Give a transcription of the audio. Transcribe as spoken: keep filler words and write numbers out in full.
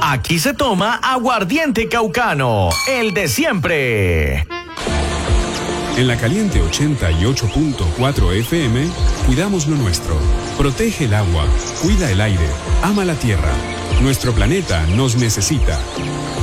Aquí se toma aguardiente caucano, el de siempre. En la Caliente ochenta y ocho punto cuatro F M, cuidamos lo nuestro. Protege el agua, cuida el aire, ama la tierra. Nuestro planeta nos necesita.